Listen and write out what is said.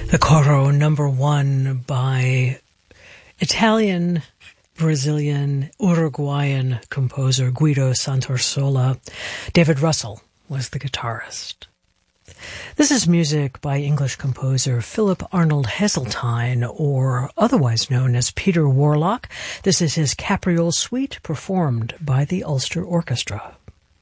The Coro #1 by Italian, Brazilian, Uruguayan composer Guido Santasola. David Russell was the guitarist. This is music by English composer Philip Arnold Heseltine, or otherwise known as Peter Warlock. This is his Capriole Suite, performed by the Ulster Orchestra.